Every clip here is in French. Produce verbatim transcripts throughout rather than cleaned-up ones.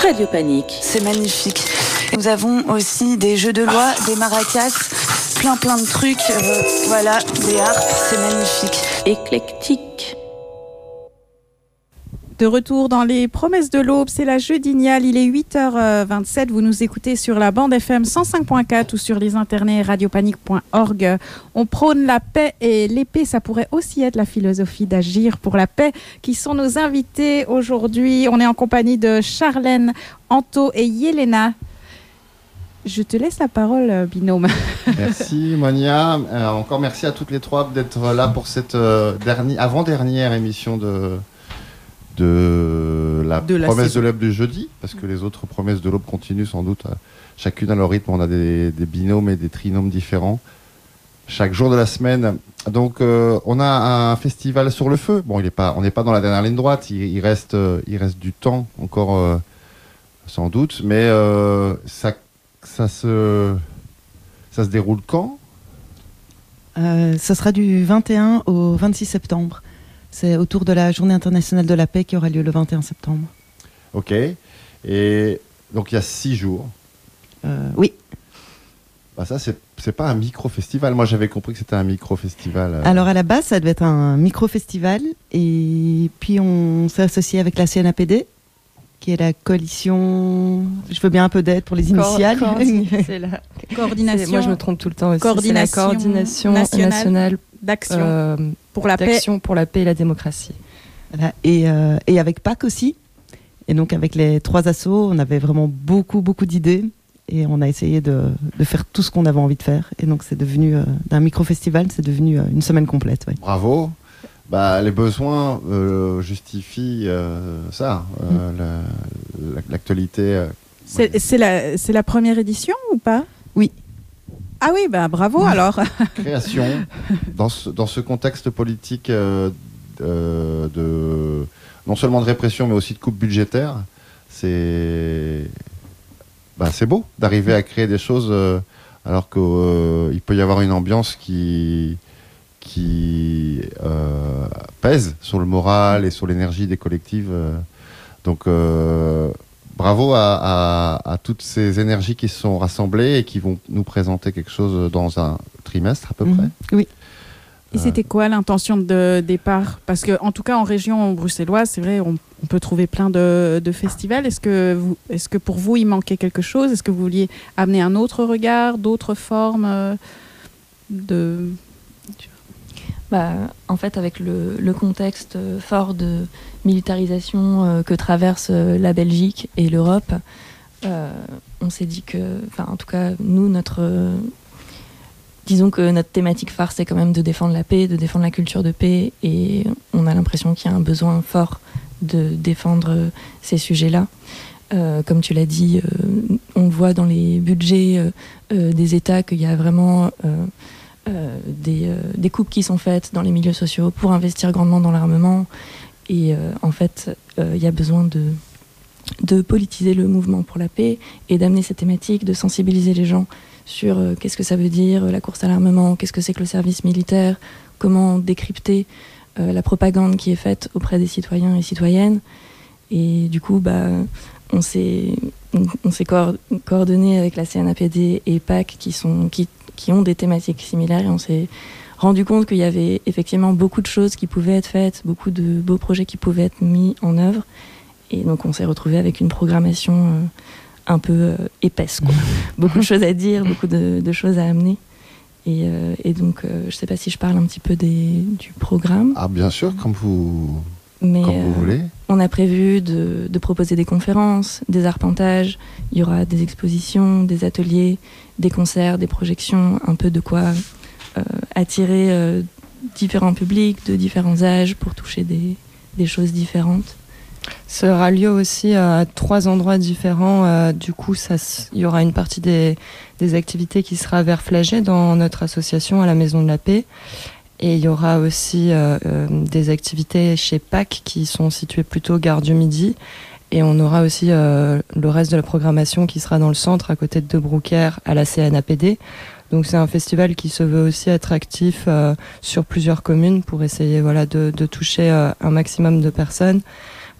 Radio Panique. C'est magnifique. Nous avons aussi des jeux de loi, des maracas, plein plein de trucs. Euh, voilà, des harpes, c'est magnifique. Éclectique. De retour dans les promesses de l'aube, c'est la Jeudiniale, il est huit heures vingt-sept, vous nous écoutez sur la bande F M cent cinq point quatre ou sur les internets radiopanique point org. On prône la paix et l'épée, ça pourrait aussi être la philosophie d'agir pour la paix, qui sont nos invités aujourd'hui. On est en compagnie de Charlène, Anto et Yelena. Je te laisse la parole, binôme. Merci Monia. Euh, encore merci à toutes les trois d'être là pour cette euh, dernière, avant-dernière émission de... de la de la promesse saison. de l'aube du jeudi, parce que les autres promesses de l'aube continuent sans doute, euh, chacune à leur rythme. On a des, des binômes et des trinômes différents chaque jour de la semaine. Donc euh, on a un festival sur le feu. Bon, il est pas, on n'est pas dans la dernière ligne droite, il, il, reste, euh, il reste du temps encore euh, sans doute, mais euh, ça, ça, se, ça se déroule quand ? euh, Ça sera du vingt et un au vingt-six septembre. C'est autour de la Journée internationale de la paix qui aura lieu le vingt et un septembre. Ok. Et donc il y a six jours. Euh, oui. Bah ça, c'est, c'est pas un micro-festival. Moi, j'avais compris que c'était un micro-festival. Euh... Alors, à la base, ça devait être un micro-festival. Et puis, on s'est associé avec la C N A P D, qui est la coalition... Je veux bien un peu d'aide pour les initiales. Cor- c'est la... Coordination. C'est... Moi, je me trompe tout le temps aussi. Coordination, c'est la coordination nationale, nationale d'action, euh, pour la d'action paix. pour la paix et la démocratie. Voilà. Et, euh, et avec P A C aussi. Et donc, avec les trois assos, on avait vraiment beaucoup, beaucoup d'idées. Et on a essayé de, de faire tout ce qu'on avait envie de faire. Et donc, c'est devenu, euh, d'un micro-festival, c'est devenu euh, une semaine complète. Ouais. Bravo. Bah, les besoins euh, justifient euh, ça, euh, mmh. la, la, l'actualité. Euh, c'est, ouais. c'est, la, c'est la première édition ou pas ? Oui. Ah oui, bah bravo alors. Création, dans ce, dans ce contexte politique euh, de, de, non seulement de répression, mais aussi de coupe budgétaire, c'est... Bah, c'est beau d'arriver à créer des choses euh, alors qu'il euh, peut y avoir une ambiance qui, qui euh, pèse sur le moral et sur l'énergie des collectives. Euh. Donc euh, bravo à, à, à toutes ces énergies qui se sont rassemblées et qui vont nous présenter quelque chose dans un trimestre à peu mmh. près. Oui. Et c'était quoi l'intention de départ ? Parce qu'en tout cas, en région bruxelloise, c'est vrai, on, on peut trouver plein de, de festivals. Est-ce que, vous, est-ce que pour vous, il manquait quelque chose ? Est-ce que vous vouliez amener un autre regard, d'autres formes euh, de... Bah, en fait, avec le, le contexte fort de militarisation euh, que traverse euh, la Belgique et l'Europe, euh, on s'est dit que, enfin, en tout cas, nous, notre... Euh, disons que notre thématique phare, c'est quand même de défendre la paix, de défendre la culture de paix, et on a l'impression qu'il y a un besoin fort de défendre ces sujets-là. Euh, comme tu l'as dit, euh, on voit dans les budgets euh, euh, des États qu'il y a vraiment euh, euh, des, euh, des coupes qui sont faites dans les milieux sociaux pour investir grandement dans l'armement, et euh, en fait, euh, il y a besoin de, de politiser le mouvement pour la paix et d'amener cette thématique, de sensibiliser les gens sur euh, qu'est-ce que ça veut dire, la course à l'armement, qu'est-ce que c'est que le service militaire, comment décrypter euh, la propagande qui est faite auprès des citoyens et citoyennes. Et du coup, bah, on s'est, on, on s'est coord- coordonné avec la C N A P D et P A C qui, sont, qui, qui ont des thématiques similaires, et on s'est rendu compte qu'il y avait effectivement beaucoup de choses qui pouvaient être faites, beaucoup de beaux projets qui pouvaient être mis en œuvre. Et donc on s'est retrouvé avec une programmation euh, un peu euh, épaisse, quoi. Beaucoup de choses à dire, beaucoup de, de choses à amener. Et, euh, et donc, euh, je ne sais pas si je parle un petit peu des, du programme. Ah, bien sûr, comme vous, Mais, comme vous euh, voulez. On a prévu de, de proposer des conférences, des arpentages. Il y aura des expositions, des ateliers, des concerts, des projections, un peu de quoi euh, attirer euh, différents publics de différents âges pour toucher des, des choses différentes. Ça aura lieu aussi à trois endroits différents. Euh, du coup, ça, il y aura une partie des, des activités qui sera vers Flagey dans notre association à la Maison de la Paix. Et il y aura aussi euh, euh, des activités chez P A C qui sont situées plutôt gare du Midi. Et on aura aussi euh, le reste de la programmation qui sera dans le centre, à côté de De Brouckère, à la C N A P D. Donc c'est un festival qui se veut aussi attractif euh, sur plusieurs communes pour essayer voilà, de, de toucher euh, un maximum de personnes.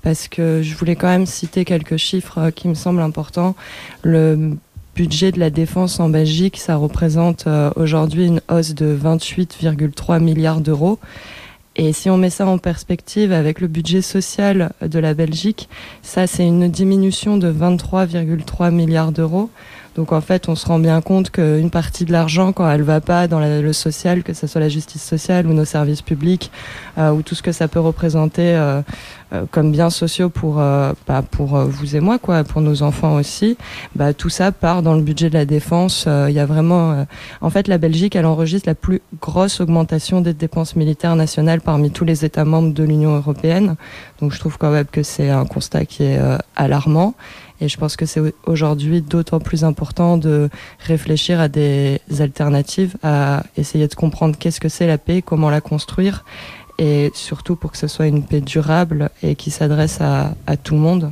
parce que je voulais quand même citer quelques chiffres euh, qui me semblent importants. Le budget de la défense en Belgique, ça représente euh, aujourd'hui une hausse de vingt-huit virgule trois milliards d'euros. Et si on met ça en perspective avec le budget social de la Belgique, ça c'est une diminution de vingt-trois virgule trois milliards d'euros. Donc en fait, on se rend bien compte qu'une partie de l'argent, quand elle va pas dans la, le social, que ce soit la justice sociale ou nos services publics, euh, ou tout ce que ça peut représenter euh, euh, comme biens sociaux pour euh, bah, pour euh, vous et moi, quoi, pour nos enfants aussi, bah tout ça part dans le budget de la défense. Il euh, y a vraiment, euh, en fait, la Belgique, elle enregistre la plus grosse augmentation des dépenses militaires nationales parmi tous les États membres de l'Union européenne. Donc je trouve quand même que c'est un constat qui est euh, alarmant. Et je pense que c'est aujourd'hui d'autant plus important de réfléchir à des alternatives, à essayer de comprendre qu'est-ce que c'est la paix, comment la construire, et surtout pour que ce soit une paix durable et qui s'adresse à, à tout le monde.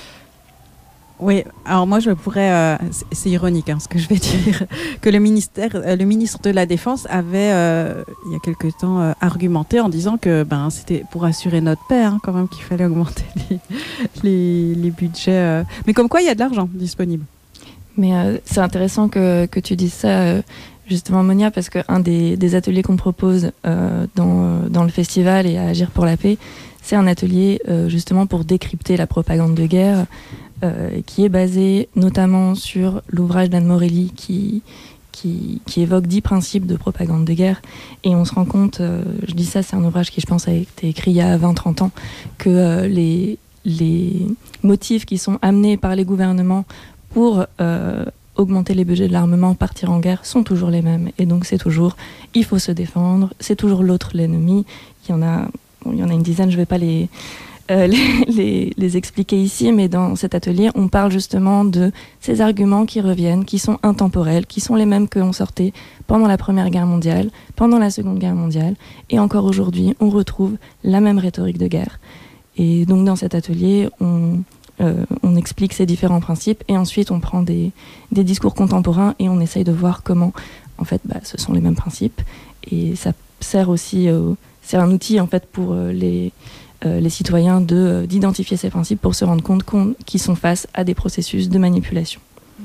Oui, alors moi je pourrais, euh, c'est, c'est ironique hein, ce que je vais dire, que le ministère, euh, le ministre de la Défense avait euh, il y a quelque temps euh, argumenté en disant que ben c'était pour assurer notre paix hein, quand même qu'il fallait augmenter les, les, les budgets. Euh. Mais comme quoi il y a de l'argent disponible. Mais euh, c'est intéressant que, que tu dises ça euh, justement Monia, parce qu'un des, des ateliers qu'on propose euh, dans, dans le festival et à Agir pour la paix, c'est un atelier euh, justement pour décrypter la propagande de guerre. Euh, qui est basé notamment sur l'ouvrage d'Anne Morelli qui, qui, qui évoque dix principes de propagande de guerre. Et on se rend compte, euh, je dis ça, c'est un ouvrage qui je pense a été écrit il y a vingt trente ans, que euh, les, les motifs qui sont amenés par les gouvernements pour euh, augmenter les budgets de l'armement, partir en guerre, sont toujours les mêmes. Et donc c'est toujours, il faut se défendre, c'est toujours l'autre l'ennemi. Il y en a, bon, il y en a une dizaine, je ne vais pas les... Euh, les, les, les expliquer ici, mais dans cet atelier, on parle justement de ces arguments qui reviennent, qui sont intemporels, qui sont les mêmes que l'on sortait pendant la Première Guerre mondiale, pendant la Seconde Guerre mondiale, et encore aujourd'hui, on retrouve la même rhétorique de guerre. Et donc dans cet atelier, on, euh, on explique ces différents principes, et ensuite on prend des, des discours contemporains et on essaye de voir comment, en fait, bah, ce sont les mêmes principes, et ça sert aussi, euh, c'est un outil en fait pour euh, les Euh, les citoyens de, euh, d'identifier ces principes pour se rendre compte qu'on, qu'ils sont face à des processus de manipulation.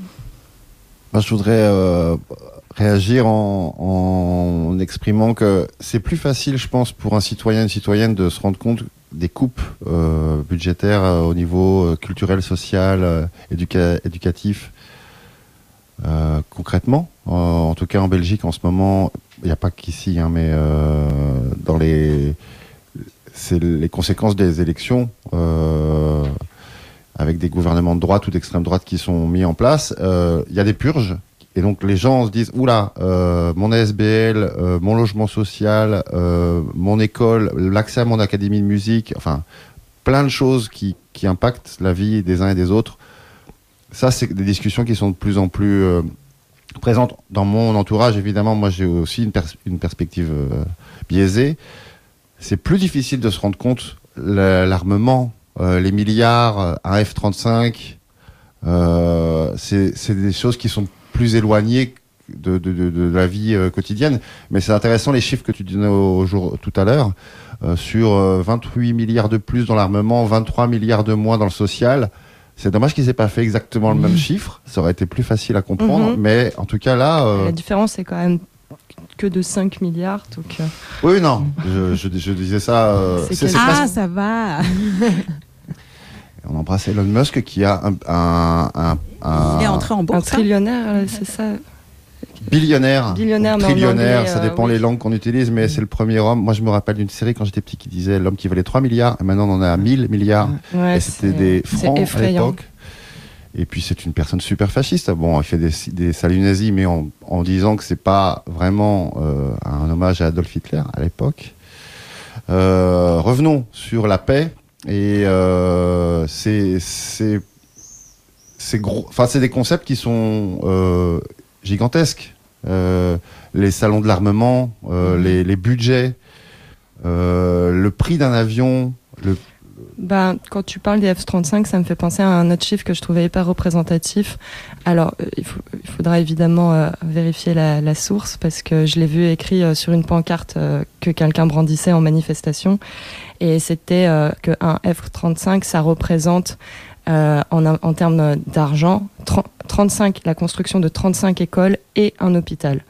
Moi, je voudrais euh, réagir en, en exprimant que c'est plus facile, je pense, pour un citoyen, une citoyenne de se rendre compte des coupes euh, budgétaires euh, au niveau euh, culturel, social, euh, éduca- éducatif, euh, concrètement. Euh, en tout cas, en Belgique, en ce moment, il n'y a pas qu'ici, hein, mais euh, dans les... c'est les conséquences des élections euh, avec des gouvernements de droite ou d'extrême droite qui sont mis en place. Il euh, y a des purges et donc les gens se disent oula, euh, mon A S B L, euh, mon logement social, euh, mon école, l'accès à mon académie de musique, enfin plein de choses qui, qui impactent la vie des uns et des autres. Ça, c'est des discussions qui sont de plus en plus euh, présentes dans mon entourage. Évidemment, moi j'ai aussi une, pers- une perspective euh, biaisée. C'est plus difficile de se rendre compte, l'armement, euh, les milliards, un F trente-cinq, euh, c'est, c'est des choses qui sont plus éloignées de, de, de, de la vie euh, quotidienne. Mais c'est intéressant les chiffres que tu donnais au jour, tout à l'heure, euh, sur euh, vingt-huit milliards de plus dans l'armement, vingt-trois milliards de moins dans le social. C'est dommage qu'ils aient pas fait exactement le même chiffre, ça aurait été plus facile à comprendre, mmh. mais en tout cas là... Euh... La différence c'est quand même que de cinq milliards. Donc, euh... Oui, non, je, je, je disais ça... Euh, c'est c'est, c'est ah, presque... ça va. On embrasse Elon Musk qui a un... un, un, un Il est entré en bourse. Un trillionnaire, c'est ça. Billionnaire, Billionnaire, trillionnaire, anglais, ça dépend euh, oui. les langues qu'on utilise, mais mmh. c'est le premier homme. Moi, je me rappelle d'une série quand j'étais petit qui disait l'homme qui valait trois milliards, et maintenant on en a mille milliards. Ouais, et c'était des francs à l'époque. Et puis c'est une personne super fasciste. Bon, il fait des, des saluts nazis, mais en, en disant que c'est pas vraiment euh, un hommage à Adolf Hitler à l'époque. Euh, revenons sur la paix. Et euh, c'est c'est c'est gros. Enfin, c'est des concepts qui sont euh, gigantesques. Euh, les salons de l'armement, euh, mmh. les, les budgets, euh, le prix d'un avion, le Bah, quand tu parles des F trente-cinq, ça me fait penser à un autre chiffre que je trouvais hyper représentatif. Alors, euh, il, faut, il faudra évidemment euh, vérifier la, la source parce que je l'ai vu écrit euh, sur une pancarte euh, que quelqu'un brandissait en manifestation. Et c'était euh, qu'un F trente-cinq, ça représente, euh, en, en termes d'argent, trente-cinq, la construction de trente-cinq écoles et un hôpital.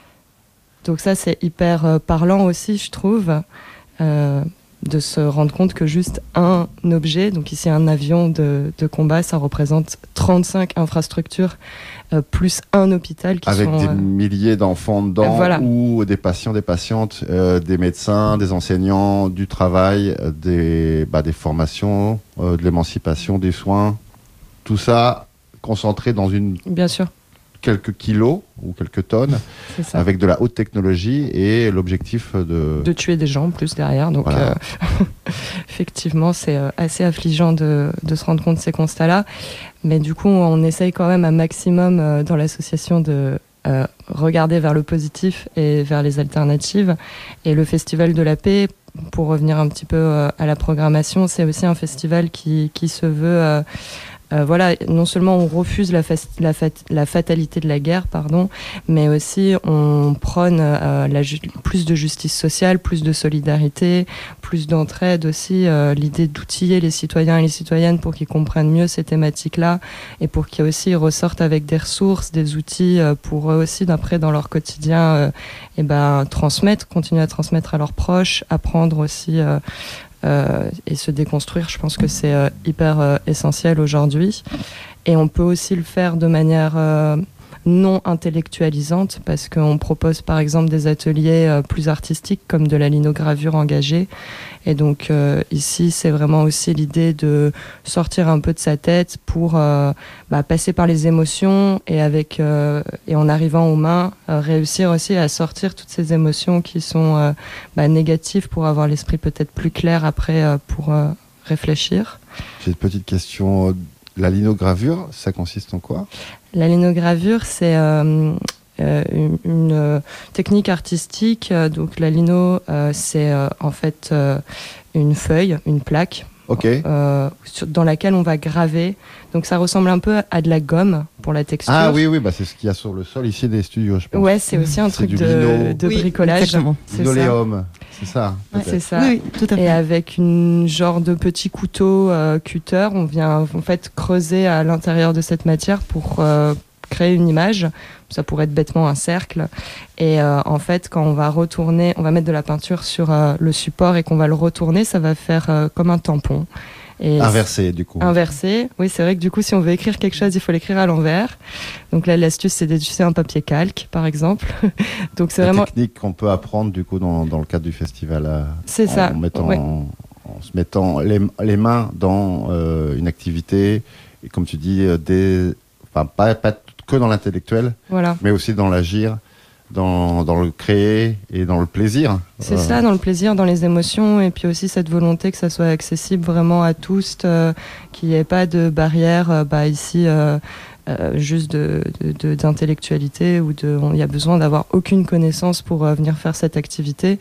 Donc ça, c'est hyper euh, parlant aussi, je trouve. Euh, de se rendre compte que juste un objet, donc ici un avion de, de combat, ça représente trente-cinq infrastructures, euh, plus un hôpital qui avec sont... des euh, milliers d'enfants dedans, euh, voilà. ou des patients, des patientes, euh, des médecins, des enseignants, du travail, euh, des, bah, des formations, euh, de l'émancipation, des soins, tout ça concentré dans une... Bien sûr. quelques kilos ou quelques tonnes, C'est ça. avec de la haute technologie et l'objectif de... De tuer des gens plus derrière. Donc, Voilà. euh, effectivement, c'est euh, assez affligeant de, de se rendre compte de ces constats-là. Mais du coup, on essaye quand même un maximum euh, dans l'association de euh, regarder vers le positif et vers les alternatives. Et le Festival de la Paix, pour revenir un petit peu euh, à la programmation, c'est aussi un festival qui, qui se veut... Euh, Euh, voilà, non seulement on refuse la, fa- la, fat- la fatalité de la guerre, pardon, mais aussi on prône euh, la ju- plus de justice sociale, plus de solidarité, plus d'entraide aussi, euh, l'idée d'outiller les citoyens et les citoyennes pour qu'ils comprennent mieux ces thématiques-là et pour qu'ils aussi ressortent avec des ressources, des outils euh, pour eux aussi, d'après, dans leur quotidien, euh, et ben, transmettre, continuer à transmettre à leurs proches, apprendre aussi... Euh, Euh, et se déconstruire, je pense que c'est euh, hyper euh, essentiel aujourd'hui. Et on peut aussi le faire de manière euh, non intellectualisante, parce qu'on propose par exemple des ateliers euh, plus artistiques, comme de la linogravure engagée. Et donc euh, ici, c'est vraiment aussi l'idée de sortir un peu de sa tête pour euh, bah, passer par les émotions et, avec, euh, et en arrivant aux mains, euh, réussir aussi à sortir toutes ces émotions qui sont euh, bah, négatives pour avoir l'esprit peut-être plus clair après euh, pour euh, réfléchir. J'ai une petite question. La linogravure, ça consiste en quoi ? La linogravure, c'est euh, euh, une, une euh, technique artistique. Euh, donc la lino, euh, c'est euh, en fait euh, une feuille, une plaque, Ok. euh, sur, dans laquelle on va graver. Donc ça ressemble un peu à de la gomme pour la texture. Ah oui, oui, bah c'est ce qu'il y a sur le sol ici des studios, je pense. Ouais, c'est aussi un C'est truc du de, lino. de Oui, bricolage. exactement. C'est ça. Linoléum, c'est ça. Ouais, peut-être. C'est ça. Oui, oui, tout à fait. Et avec une genre de petit couteau euh, cutter, on vient en fait creuser à l'intérieur de cette matière pour euh, créer une image. Ça pourrait être bêtement un cercle. Et euh, en fait, quand on va retourner, on va mettre de la peinture sur euh, le support et qu'on va le retourner, ça va faire euh, comme un tampon. Et Inversé, du coup. Inversé. Oui, c'est vrai que du coup, si on veut écrire quelque chose, il faut l'écrire à l'envers. Donc là, l'astuce, c'est d'utiliser un papier calque, par exemple. Donc c'est La vraiment... technique qu'on peut apprendre, du coup, dans, dans le cadre du festival. euh, C'est en ça. Mettant, Ouais. en, en se mettant les, les mains dans euh, une activité, et comme tu dis, euh, des, enfin, pas, pas que dans l'intellectuel, Voilà. mais aussi dans l'agir, dans, dans le créer et dans le plaisir. C'est Euh, ça, dans le plaisir, dans les émotions, et puis aussi cette volonté que ça soit accessible vraiment à tous, euh, qu'il n'y ait pas de barrière, euh, bah, ici, euh, euh, juste de, de, de- d'intellectualité, ou de, il y a besoin d'avoir aucune connaissance pour euh, venir faire cette activité.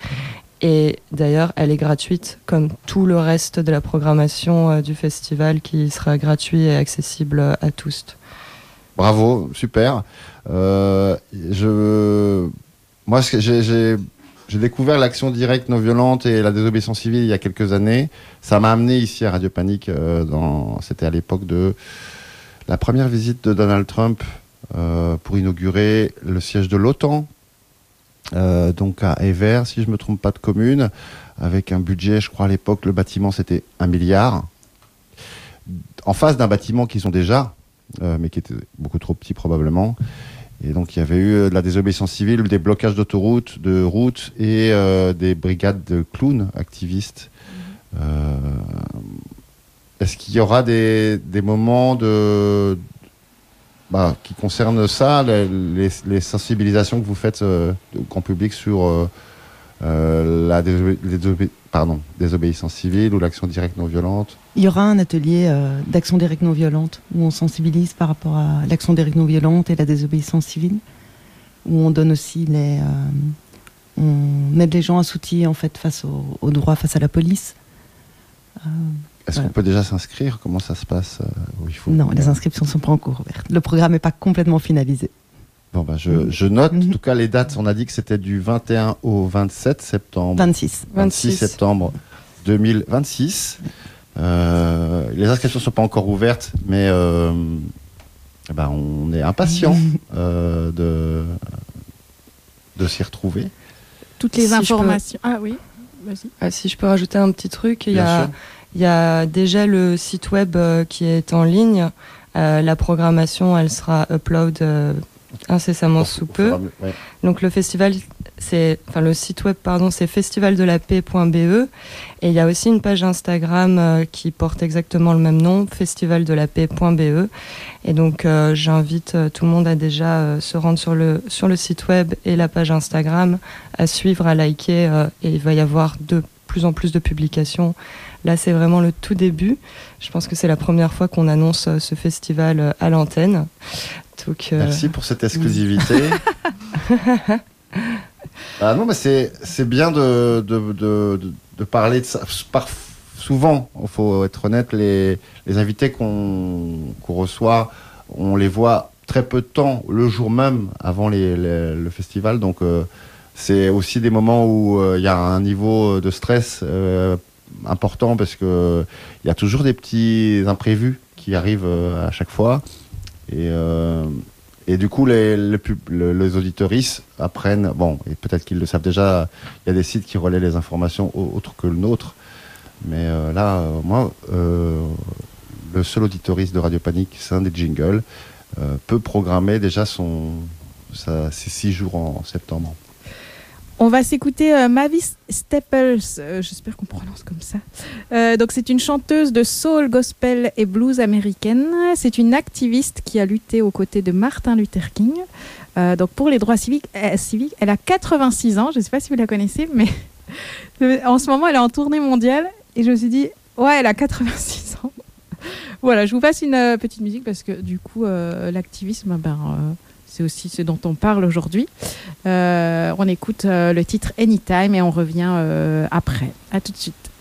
Et d'ailleurs, elle est gratuite, comme tout le reste de la programmation euh, du festival, qui sera gratuit et accessible euh, à tous. Bravo, super. Euh, je, moi, ce que j'ai, j'ai, j'ai découvert l'action directe non violente et la désobéissance civile il y a quelques années. Ça m'a amené ici à Radio Panique. Euh, dans, c'était à l'époque de la première visite de Donald Trump euh, pour inaugurer le siège de l'OTAN, euh, donc à Evere, si je me trompe pas de commune, avec un budget, je crois à l'époque, le bâtiment c'était un milliard, en face d'un bâtiment qu'ils ont déjà. Euh, mais qui était beaucoup trop petit probablement. Et donc il y avait eu euh, de la désobéissance civile, des blocages d'autoroutes, de routes et euh, des brigades de clowns activistes. Euh, est-ce qu'il y aura des, des moments de, bah, qui concernent ça, les, les, les sensibilisations que vous faites euh, au grand public sur euh, euh, la désobé- les désobé- pardon, désobéissance civile ou l'action directe non violente? Il y aura un atelier euh, d'action directe non violente où on sensibilise par rapport à l'action directe non violente et la désobéissance civile, où on donne aussi les, euh, on aide les gens à s'outiller en fait face au, au droit face à la police. Euh, Est-ce Voilà. qu'on peut déjà s'inscrire? Comment ça se passe euh, où il faut Non, les inscriptions sont pas encore ouvertes. Le programme n'est pas complètement finalisé. Bon, bah, je, je note. En Mhm. tout cas, les dates, on a dit que c'était du vingt et un au vingt-sept septembre. vingt-six. vingt-six septembre deux mille vingt-six. Euh, les inscriptions ne sont pas encore ouvertes, mais euh, eh ben, on est impatient euh, de, de s'y retrouver. Toutes les Si je peux- informations. Ah oui, vas-y. Ah, si je peux rajouter un petit truc, il y Bien a, sûr. il y a déjà le site web euh, qui est en ligne. Euh, la programmation, elle sera upload euh, incessamment Au- sous au peu. fur et à mesure, ouais. Donc le festival, c'est, enfin le site web, pardon, c'est festival de la paix point b e, et il y a aussi une page Instagram euh, qui porte exactement le même nom, festival de la paix point b e. Et donc euh, j'invite euh, tout le monde à déjà euh, se rendre sur le sur le site web et la page Instagram, à suivre, à liker, euh, et il va y avoir de plus en plus de publications. Là, c'est vraiment le tout début. Je pense que c'est la première fois qu'on annonce euh, ce festival euh, à l'antenne. Donc, euh, Merci pour cette exclusivité. Ah non, mais c'est c'est bien de, de, de, de, de parler de ça. Par, souvent, il faut être honnête, les, les invités qu'on qu'on reçoit, on les voit très peu de temps, le jour même, avant les, les- le festival. Donc, euh, c'est aussi des moments où il y a un niveau de stress euh, important parce que il y a toujours des petits imprévus qui arrivent euh, à chaque fois. Et, euh, et du coup, les, les, pub- le- les auditeuristes apprennent, bon, et peut-être qu'ils le savent déjà, il y a des sites qui relaient les informations au- autres que le nôtre. Mais euh, là, euh, moi, euh, le seul auditoriste de Radio Panique, c'est un des jingles, euh, peut programmer déjà son, sa- ses six jours en septembre. On va s'écouter euh, Mavis Staples, euh, j'espère qu'on prononce comme ça. Euh, donc c'est une chanteuse de soul, gospel et blues américaine. C'est une activiste qui a lutté aux côtés de Martin Luther King. Euh, donc pour les droits civiques, euh, civiques, elle a quatre-vingt-six ans. Je ne sais pas si vous la connaissez, mais en ce moment elle est en tournée mondiale et je me suis dit ouais, elle a quatre-vingt-six ans. Voilà, je vous passe une euh, petite musique parce que du coup euh, l'activisme, ben euh, c'est aussi ce dont on parle aujourd'hui. Euh, on écoute euh, le titre Anytime et on revient euh, après. À tout de suite.